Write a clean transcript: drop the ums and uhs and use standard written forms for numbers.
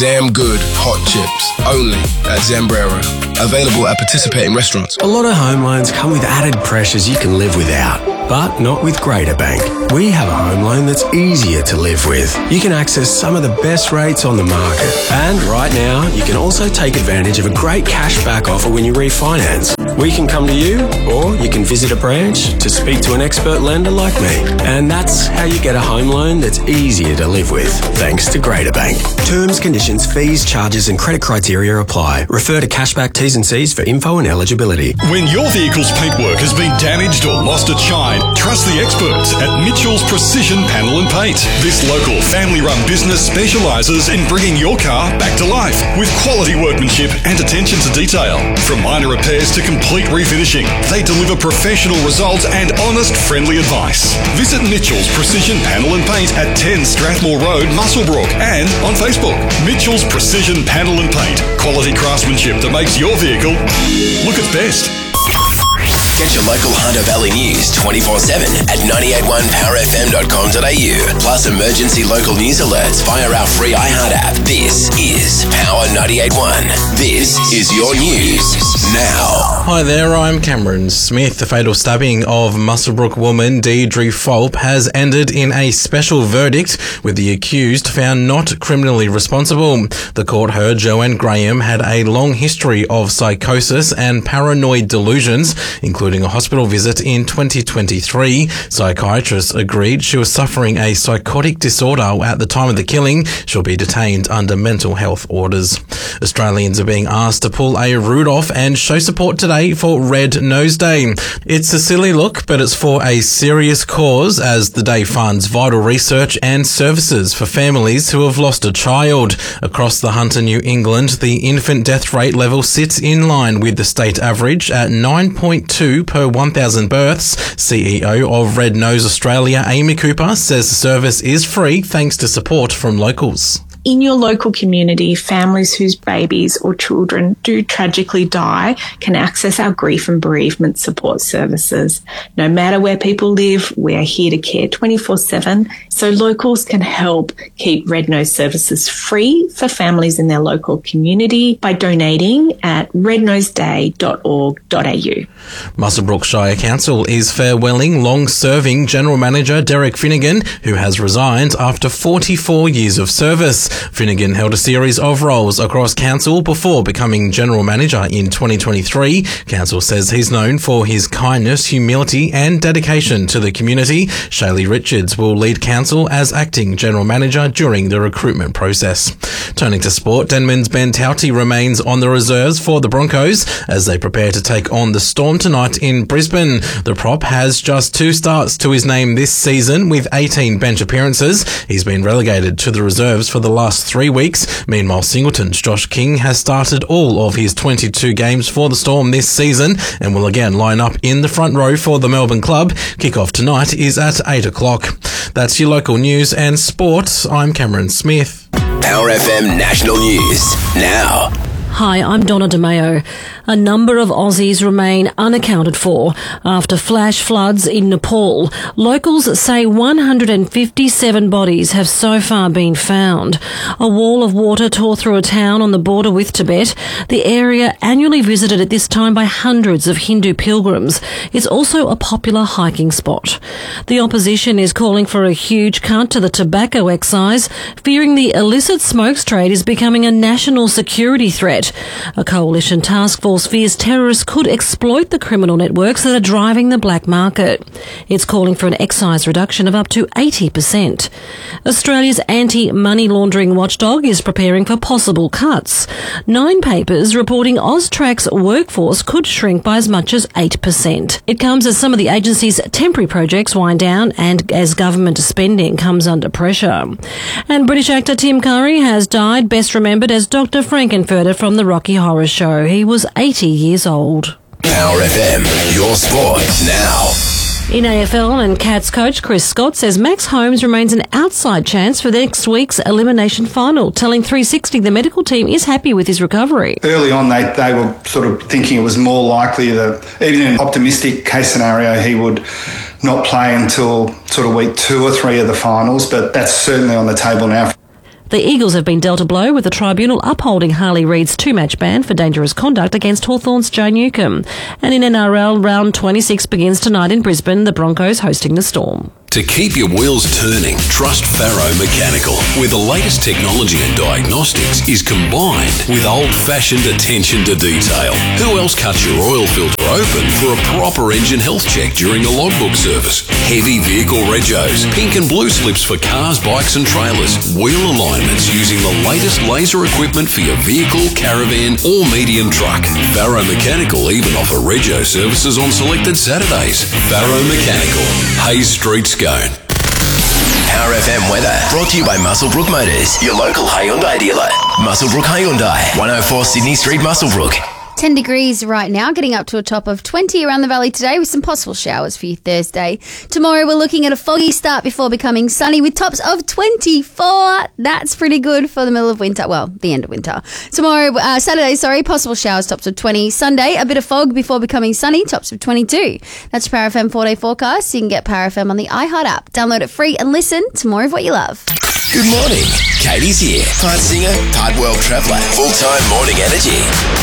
Damn good hot chips, only at Zambrero. Available at participating restaurants. A lot of home loans come with added pressures you can live without, but not with Greater Bank. We have a home loan that's easier to live with. You can access some of the best rates on the market. And right now, you can also take advantage of a great cashback offer when you refinance. We can come to you, or you can visit a branch to speak to an expert lender like me. And that's how you get a home loan that's easier to live with, thanks to Greater Bank. Terms, conditions, fees, charges and credit criteria apply. Refer to Cashback T's and C's for info and eligibility. When your vehicle's paintwork has been damaged or lost its shine, trust the experts at Mitchell's Precision Panel and Paint. This local family-run business specialises in bringing your car back to life with quality workmanship and attention to detail. From minor repairs to complete refinishing, they deliver professional results and honest, friendly advice. Visit Mitchell's Precision Panel and Paint at 10 Strathmore Road, Muswellbrook, and on Facebook, Mitchell's Precision Panel and Paint. Quality craftsmanship that makes your vehicle look its best. Get your local Hunter Valley news 24/7 at 981powerfm.com.au. Plus emergency local news alerts via our free iHeart app. This is Power 98.1. This is your news now. Hi there, I'm Cameron Smith. The fatal stabbing of Muswellbrook woman Deirdre Fulp has ended in a special verdict, with the accused found not criminally responsible. The court heard Joanne Graham had a long history of psychosis and paranoid delusions, including a hospital visit in 2023. Psychiatrists agreed she was suffering a psychotic disorder at the time of the killing. She'll be detained under mental health orders. Australians are being asked to pull a Rudolph and show support today for Red Nose Day. It's a silly look, but it's for a serious cause, as the day funds vital research and services for families who have lost a child. Across the Hunter, New England, the infant death rate level sits in line with the state average at 9.2 per 1,000 births. CEO of Red Nose Australia, Amy Cooper, says the service is free thanks to support from locals. In your local community, families whose babies or children do tragically die can access our grief and bereavement support services. No matter where people live, we are here to care 24/7, so locals can help keep Red Nose services free for families in their local community by donating at rednoseday.org.au. Muswellbrook Shire Council is farewelling long-serving General Manager Derek Finnegan, who has resigned after 44 years of service. Finnegan held a series of roles across council before becoming General Manager in 2023. Council says he's known for his kindness, humility and dedication to the community. Shaylee Richards will lead council as acting General Manager during the recruitment process. Turning to sport, Denman's Ben Tauti remains on the reserves for the Broncos as they prepare to take on the Storm tonight in Brisbane. The prop has just 2 starts to his name this season with 18 bench appearances. He's been relegated to the reserves for the last 3 weeks. Meanwhile, Singleton's Josh King has started all of his 22 games for the Storm this season and will again line up in the front row for the Melbourne club. Kickoff tonight is at 8 o'clock. That's your local news and sport. I'm Cameron Smith. Power FM National News now. Hi, I'm Donna DeMeo. A number of Aussies remain unaccounted for after flash floods in Nepal. Locals say 157 bodies have so far been found. A wall of water tore through a town on the border with Tibet. The area annually visited at this time by hundreds of Hindu pilgrims. It's also a popular hiking spot. The opposition is calling for a huge cut to the tobacco excise, fearing the illicit smokes trade is becoming a national security threat. A coalition task force fears terrorists could exploit the criminal networks that are driving the black market. It's calling for an excise reduction of up to 80%. Australia's anti-money laundering watchdog is preparing for possible cuts. 9 papers reporting Austrac's workforce could shrink by as much as 8%. It comes as some of the agency's temporary projects wind down and as government spending comes under pressure. And British actor Tim Curry has died, best remembered as Dr. Frankenfurter from The Rocky Horror Show. He was 80 years old. Power FM, your sport now. In AFL, and Cats coach Chris Scott says Max Holmes remains an outside chance for next week's elimination final, telling 360 the medical team is happy with his recovery. Early on, they were sort of thinking it was more likely that, even in an optimistic case scenario, he would not play until sort of week 2 or 3 of the finals, but that's certainly on the table now. The Eagles have been dealt a blow with the tribunal upholding Harley Reid's 2-match ban for dangerous conduct against Hawthorn's Joe Newcombe. And in NRL, round 26 begins tonight in Brisbane, the Broncos hosting the Storm. To keep your wheels turning, trust Faro Mechanical, where the latest technology and diagnostics is combined with old-fashioned attention to detail. Who else cuts your oil filter open for a proper engine health check during a logbook service? Heavy vehicle regos, pink and blue slips for cars, bikes and trailers, wheel alignments using the latest laser equipment for your vehicle, caravan or medium truck. Faro Mechanical even offer rego services on selected Saturdays. Faro Mechanical, Hayes Street, Scone. Power FM weather brought to you by Muswellbrook Motors, your local Hyundai dealer. Muswellbrook Hyundai, 104 Sydney Street, Muswellbrook. 10 degrees right now, getting up to a top of 20 around the valley today with some possible showers for you Thursday. Tomorrow we're looking at a foggy start before becoming sunny with tops of 24. That's pretty good for the middle of winter. Well, the end of winter. Tomorrow, Saturday, possible showers, tops of 20. Sunday, a bit of fog before becoming sunny, tops of 22. That's your Power FM 4-day forecast. You can get Power FM on the iHeart app. Download it free and listen to more of what you love. Good morning. Katie's here. Part singer, part world traveller, full-time morning energy.